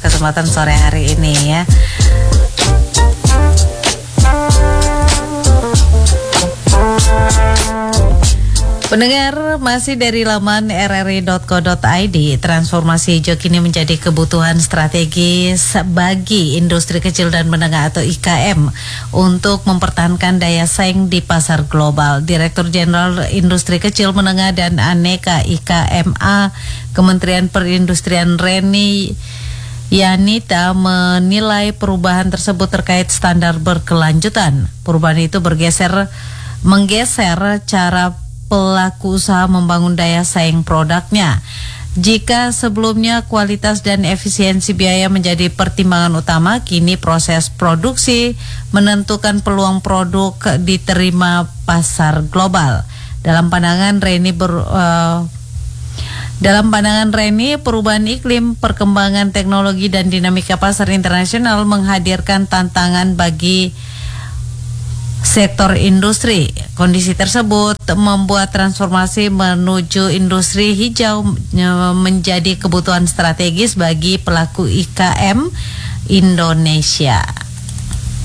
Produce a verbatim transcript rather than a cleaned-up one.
kesempatan sore hari ini ya. Pendengar, masih dari laman r r i dot co dot i d, transformasi hijau kini menjadi kebutuhan strategis bagi industri kecil dan menengah atau I K M untuk mempertahankan daya saing di pasar global. Direktur Jenderal Industri Kecil, Menengah dan Aneka I K M A Kementerian Perindustrian Reni Yanita menilai perubahan tersebut terkait standar berkelanjutan. Perubahan itu bergeser menggeser cara pelaku usaha membangun daya saing produknya. Jika sebelumnya kualitas dan efisiensi biaya menjadi pertimbangan utama, kini proses produksi menentukan peluang produk diterima pasar global. Dalam pandangan Reni ber, uh, dalam pandangan Reni, perubahan iklim, perkembangan teknologi dan dinamika pasar internasional menghadirkan tantangan bagi sektor industri. Kondisi tersebut membuat transformasi menuju industri hijau menjadi kebutuhan strategis bagi pelaku I K M Indonesia.